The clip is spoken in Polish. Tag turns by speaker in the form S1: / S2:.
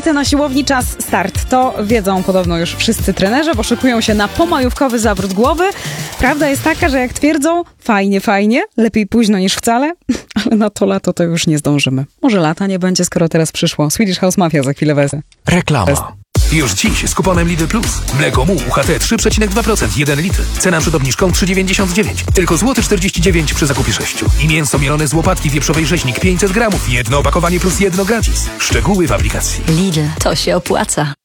S1: laty na siłowni czas start. To wiedzą podobno już wszyscy trenerzy, bo szykują się na pomajówkowy zawrót głowy. Prawda jest taka, że jak twierdzą, fajnie, lepiej późno niż wcale, ale na to lato to już nie zdążymy. Może lata nie będzie, skoro teraz przyszło. Swedish House Mafia za chwilę wezmę.
S2: Reklama. Już dziś z kuponem Lidl Plus. Mleko Mu UHT 3,2%, 1 litr. Cena przed obniżką 3,99. Tylko złoty 49 przy zakupie 6. I mięso mielone z łopatki wieprzowej rzeźnik 500 gramów. Jedno opakowanie plus jedno gratis. Szczegóły w aplikacji.
S3: Lidl, to się opłaca.